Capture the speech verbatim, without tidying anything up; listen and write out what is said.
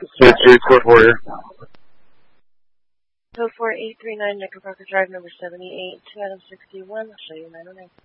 Sweet Street, Court Warrior. So four eight three nine Knickerbocker Drive, number seventy-eight, two Adam sixty-one. I'll show you nine oh nine.